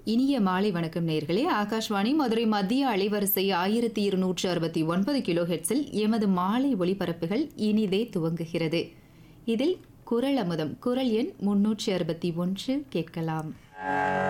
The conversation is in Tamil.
இனிய மாலை வணக்கம் நேயர்களே. ஆகாஷ்வாணி மதுரை மத்திய அலைவரிசை 1269 கிலோ ஹெர்ட்ஸில் எமது மாலை ஒளிபரப்புகள் இனிதே துவங்குகிறது. இதில் குரல் அமுதம் குரல் எண் 361 கேட்கலாம்.